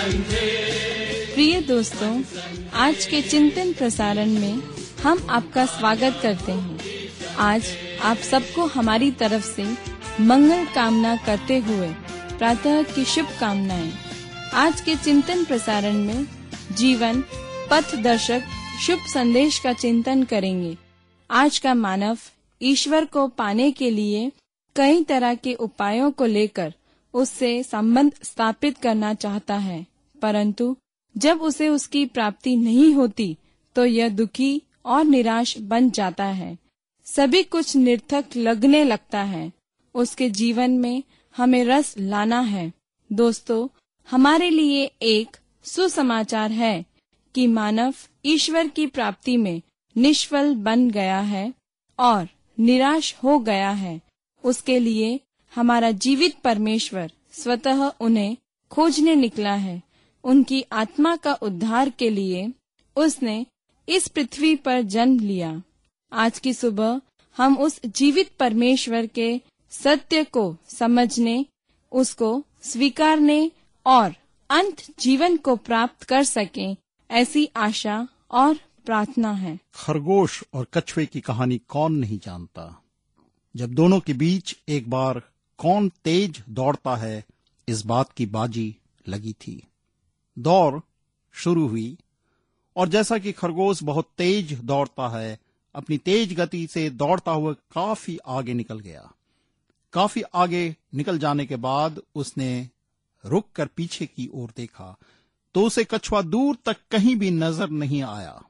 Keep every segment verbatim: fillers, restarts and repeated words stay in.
प्रिय दोस्तों, आज के चिंतन प्रसारण में हम आपका स्वागत करते हैं। आज आप सबको हमारी तरफ से मंगल कामना करते हुए प्रातः की शुभकामनाएं। आज के चिंतन प्रसारण में जीवन पथ दर्शक शुभ संदेश का चिंतन करेंगे। आज का मानव ईश्वर को पाने के लिए कई तरह के उपायों को लेकर उससे संबंध स्थापित करना चाहता है, परंतु जब उसे उसकी प्राप्ति नहीं होती तो यह दुखी और निराश बन जाता है। सभी कुछ निरर्थक लगने लगता है। उसके जीवन में हमें रस लाना है। दोस्तों, हमारे लिए एक सुसमाचार है कि मानव ईश्वर की प्राप्ति में निष्फल बन गया है और निराश हो गया है। उसके लिए हमारा जीवित परमेश्वर स्वतः उन्हें खोजने निकला है। उनकी आत्मा का उद्धार के लिए उसने इस पृथ्वी पर जन्म लिया। आज की सुबह हम उस जीवित परमेश्वर के सत्य को समझने, उसको स्वीकारने और अंत जीवन को प्राप्त कर सकें, ऐसी आशा और प्रार्थना है। खरगोश और कछुए की कहानी कौन नहीं जानता। जब दोनों के बीच एक बार कौन तेज दौड़ता है, इस बात की बाजी लगी थी। दौड़ शुरू हुई और जैसा कि खरगोश बहुत तेज दौड़ता है, अपनी तेज गति से दौड़ता हुआ काफी आगे निकल गया। काफी आगे निकल जाने के बाद उसने रुक कर पीछे की ओर देखा तो उसे कछुआ दूर तक कहीं भी नजर नहीं आया।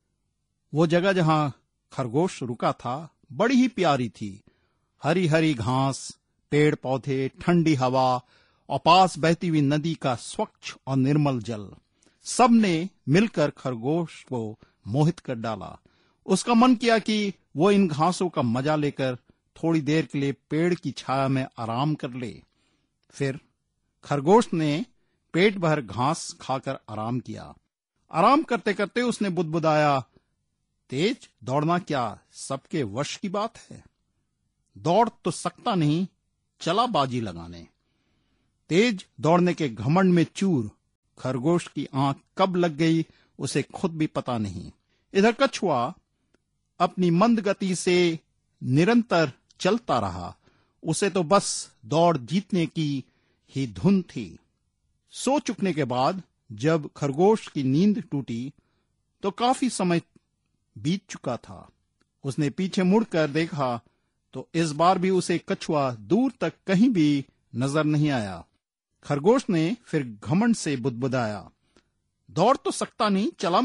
वो जगह जहां खरगोश रुका था बड़ी ही प्यारी थी। हरी हरी घास, पेड़ पौधे, ठंडी हवा और पास बहती हुई नदी का स्वच्छ और निर्मल जल, सब ने मिलकर खरगोश को मोहित कर डाला। उसका मन किया कि वो इन घासों का मजा लेकर थोड़ी देर के लिए पेड़ की छाया में आराम कर ले। फिर खरगोश ने पेट भर घास खाकर आराम किया। आराम करते करते उसने बुदबुदाया, तेज दौड़ना क्या सबके वश की बात है? दौड़ तो सकता नहीं, चला बाजी लगाने। तेज दौड़ने के घमंड में चूर खरगोश की आंख कब लग गई उसे खुद भी पता नहीं। इधर कछुआ अपनी मंद गति से निरंतर चलता रहा। उसे तो बस दौड़ जीतने की ही धुन थी। सो चुकने के बाद जब खरगोश की नींद टूटी तो काफी समय बीत चुका था। उसने पीछे मुड़कर देखा तो इस बार भी उसे कछुआ दूर तक कहीं भी नजर नहीं आया। खरगोश ने फिर घमंड से बुदबुदाया, दौड़ तो सकता नहीं, चला